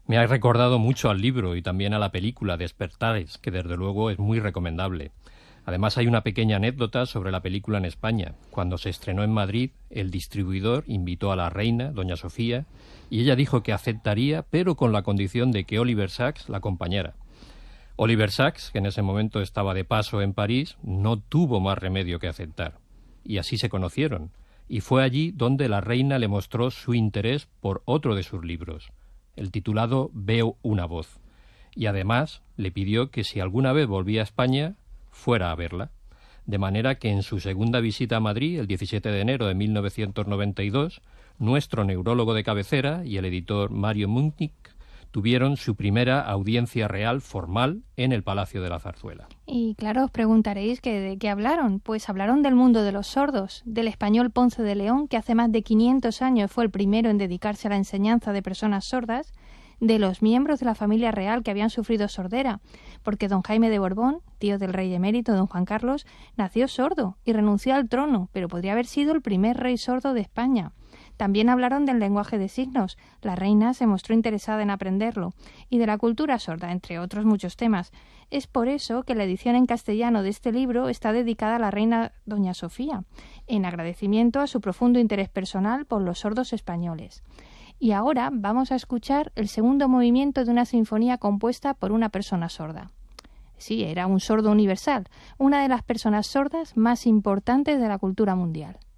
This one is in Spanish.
Me ha recordado mucho al libro y también a la película Despertares, que desde luego es muy recomendable. Además hay una pequeña anécdota sobre la película en España. Cuando se estrenó en Madrid, el distribuidor invitó a la reina, doña Sofía, y ella dijo que aceptaría, pero con la condición de que Oliver Sacks la acompañara. Oliver Sacks, que en ese momento estaba de paso en París, no tuvo más remedio que aceptar. Y así se conocieron. Y fue allí donde la reina le mostró su interés por otro de sus libros, el titulado Veo una voz. Y además le pidió que si alguna vez volvía a España, fuera a verla. De manera que en su segunda visita a Madrid, el 17 de enero de 1992, nuestro neurólogo de cabecera y el editor Mario Munich tuvieron su primera audiencia real formal en el Palacio de la Zarzuela. Y claro, os preguntaréis que de qué hablaron. Pues hablaron del mundo de los sordos, del español Ponce de León, que hace más de 500 años fue el primero en dedicarse a la enseñanza de personas sordas, de los miembros de la familia real que habían sufrido sordera, porque don Jaime de Borbón, tío del rey emérito don Juan Carlos, nació sordo y renunció al trono, pero podría haber sido el primer rey sordo de España. También hablaron del lenguaje de signos. La reina se mostró interesada en aprenderlo, y de la cultura sorda, entre otros muchos temas. Es por eso que la edición en castellano de este libro está dedicada a la reina doña Sofía, en agradecimiento a su profundo interés personal por los sordos españoles. Y ahora vamos a escuchar el segundo movimiento de una sinfonía compuesta por una persona sorda. Sí, era un sordo universal, una de las personas sordas más importantes de la cultura mundial.